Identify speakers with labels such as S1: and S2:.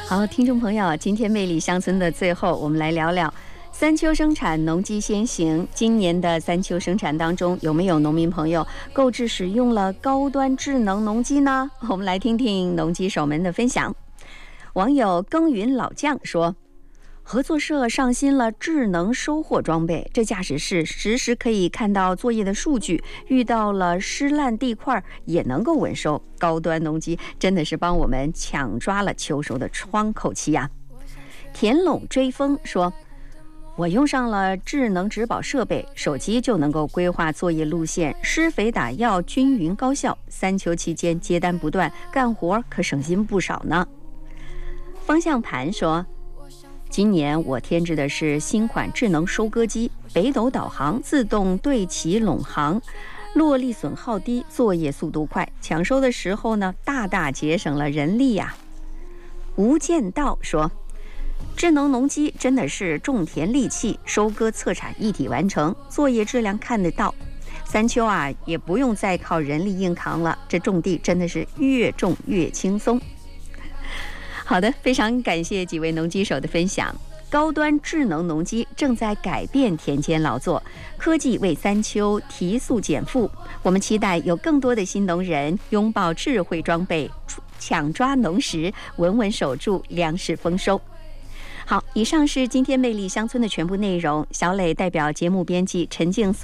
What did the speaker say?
S1: 好，听众朋友，今天魅力乡村的最后，我们来聊聊三秋生产，农机先行。今年的三秋生产当中，有没有农民朋友购置使用了高端智能农机呢？我们来听听农机手们的分享。网友耕耘老将说，合作社上新了智能收获装备，这驾驶室实时可以看到作业的数据，遇到了湿烂地块也能够稳收。高端农机真的是帮我们抢抓了秋收的窗口期呀。田垄追风说，我用上了智能植保设备，手机就能够规划作业路线，施肥打药均匀高效。三秋期间接单不断，干活可省心不少呢。方向盘说，今年我添置的是新款智能收割机，北斗导航，自动对齐垄行，落力损耗低，作业速度快，抢收的时候呢，大大节省了人力呀。吴建道说，智能农机真的是种田利器，收割测产一体完成，作业质量看得到。三秋啊，也不用再靠人力硬扛了，这种地真的是越种越轻松。好的，非常感谢几位农机手的分享。高端智能农机正在改变田间劳作，科技为三秋提速减负。我们期待有更多的新农人拥抱智慧装备，抢抓农时，稳稳守住粮食丰收。好，以上是今天魅力乡村的全部内容。小磊代表节目编辑陈静。